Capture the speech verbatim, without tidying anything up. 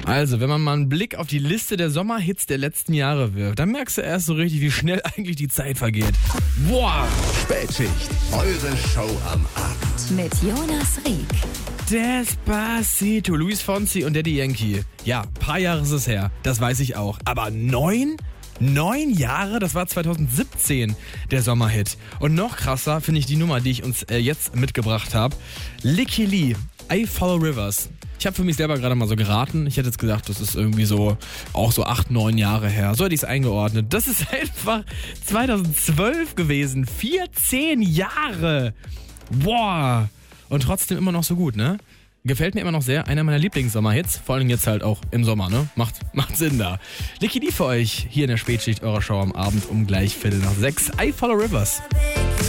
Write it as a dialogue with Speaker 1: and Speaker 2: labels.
Speaker 1: Also, wenn man mal einen Blick auf die Liste der Sommerhits der letzten Jahre wirft, dann merkst du erst so richtig, wie schnell eigentlich die Zeit vergeht. Boah!
Speaker 2: Spätschicht, eure Show am Abend.
Speaker 3: Mit Jonas Rieck.
Speaker 1: Despacito, Luis Fonsi und Daddy Yankee. Ja, ein paar Jahre ist es her, das weiß ich auch. Aber neun? Neun Jahre? Das war zwanzig siebzehn, der Sommerhit. Und noch krasser finde ich die Nummer, die ich uns äh, jetzt mitgebracht habe. Licky Lee, I Follow Rivers. Ich habe für mich selber gerade mal so geraten. Ich hätte jetzt gesagt, das ist irgendwie so, auch so acht, neun Jahre her. So hätte ich es eingeordnet. Das ist einfach zweitausendzwölf gewesen. vierzehn Jahre. Boah. Und trotzdem immer noch so gut, ne? Gefällt mir immer noch sehr. Einer meiner Lieblings-Sommerhits. Vor allem jetzt halt auch im Sommer, ne? Macht, macht Sinn da. Licky Lee für euch hier in der Spätschicht eurer Show am Abend um gleich Viertel nach sechs. I Follow Rivers.